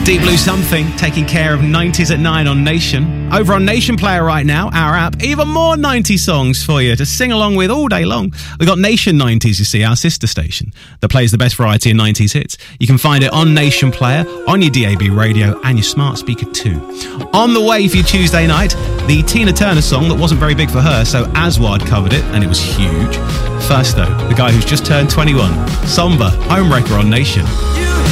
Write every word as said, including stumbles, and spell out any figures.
Deep Blue Something, taking care of nineties at nine on Nation. Over on Nation Player right now, our app, even more nineties songs for you to sing along with all day long. We've got Nation nineties, you see, our sister station that plays the best variety of nineties hits. You can find it on Nation Player, on your D A B radio and your smart speaker too. On the way for your Tuesday night, the Tina Turner song that wasn't very big for her, so Aswad covered it and it was huge. First though, the guy who's just turned twenty-one, Somber, Homewrecker on Nation.